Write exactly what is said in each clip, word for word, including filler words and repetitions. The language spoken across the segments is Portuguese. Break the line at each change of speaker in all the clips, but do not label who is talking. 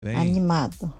Bem.
animado.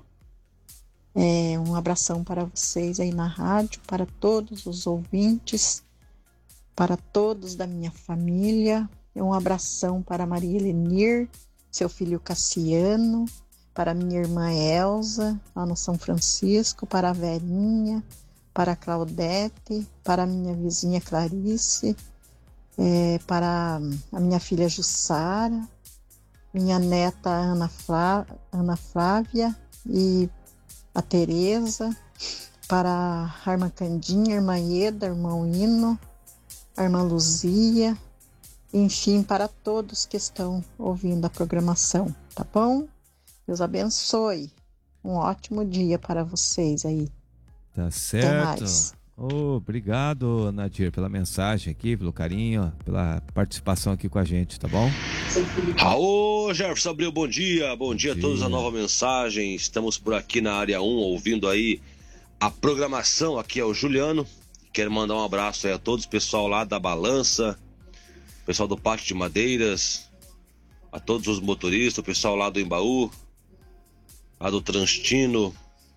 É, um abração para vocês aí na rádio, para todos os ouvintes, para todos da minha família. Um abração para Maria Elenir, seu filho Cassiano, para minha irmã Elza, lá no São Francisco, para a Verinha, para a Claudete, para a minha vizinha Clarice, é, para a minha filha Jussara, minha neta Ana, Flá, Ana Flávia e a Tereza, para a irmã Candinha, a irmã Ieda, irmão Hino, a irmã Luzia, enfim, para todos que estão ouvindo a programação, tá bom? Deus abençoe. Um ótimo dia para vocês aí.
Tá
Até
certo.
mais.
Oh, obrigado, Nadir, pela mensagem aqui, pelo carinho, pela participação aqui com a gente, tá bom?
Alô, Jefferson Abreu, bom dia. Bom, bom dia a todos,
dia.
a nova mensagem. Estamos por aqui na área um, ouvindo aí a programação. Aqui é o Juliano. Quero mandar um abraço aí a todos, pessoal lá da Balança, pessoal do Pátio de Madeiras, a todos os motoristas, o pessoal lá do Embaú, lá do Transtino,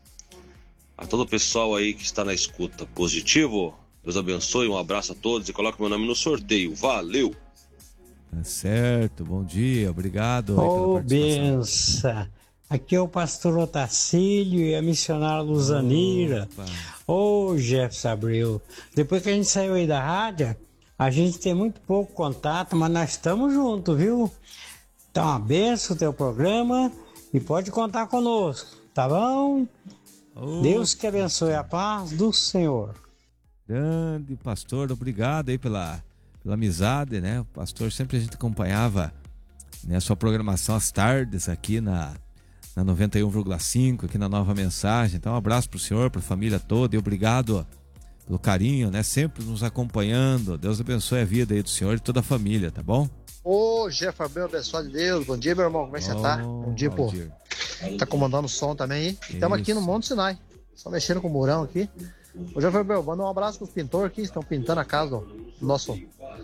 a todo o pessoal aí que está na escuta. Positivo? Deus abençoe, um abraço a todos e coloque meu nome no sorteio. Valeu!
Tá certo, bom dia, obrigado.
Ô, benção. Aqui é o pastor Otacílio e a missionária Luzanira. Ô, Jefferson Abreu, depois que a gente saiu aí da rádio, a gente tem muito pouco contato, mas nós estamos juntos, viu? Então, uma benção o teu programa e pode contar conosco, tá bom?
Oh,
Deus que abençoe a paz do Senhor.
Grande pastor, obrigado aí pela, pela amizade, né? O pastor sempre a gente acompanhava, né, a sua programação às tardes aqui na, na noventa e um vírgula cinco, aqui na Nova Mensagem. Então, um abraço pro senhor, pra família toda e obrigado pelo carinho, né? Sempre nos acompanhando. Deus abençoe a vida aí do senhor e toda a família, tá bom?
Ô, Jefferson Abreu, abençoado de Deus. Bom dia, meu irmão. Como é que você tá? Bom dia, pô. Tá comandando o som também, hein? Estamos aqui no Monte Sinai. Só mexendo com o murão aqui. Ô, Jefferson Abreu, manda um abraço pros pintores aqui. Estão pintando a casa do nosso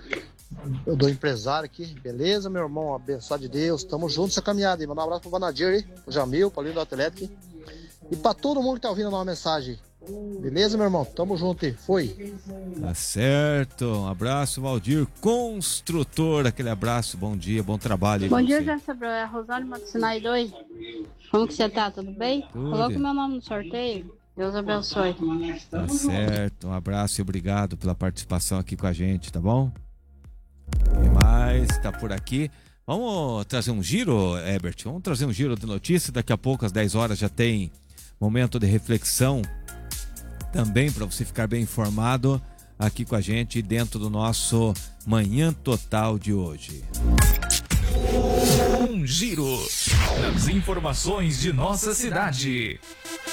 do empresário aqui. Beleza, meu irmão? Abençoado de Deus. Tamo junto nessa caminhada aí. Manda um abraço pro Vanadir aí, pro Jamil, pro Lindo do Atlético. E pra todo mundo que tá ouvindo a nova mensagem. Beleza, meu irmão? Tamo junto aí. Foi.
Tá certo. Um abraço, Valdir Construtor. Aquele abraço, bom dia, bom trabalho.
Bom dia, Jefferson Abreu. É a Rosário Matsinai dois. Como que você tá? Tudo bem?
Tudo.
Coloque meu nome no sorteio. Deus abençoe.
Tá certo. Um abraço e obrigado pela participação aqui com a gente, tá bom? Quem mais tá por aqui? Vamos trazer um giro, Herbert? Vamos trazer um giro de notícias. Daqui a pouco, às dez horas, já tem momento de reflexão também para você ficar bem informado aqui com a gente dentro do nosso Manhã Total de hoje.
Um giro nas informações de nossa cidade.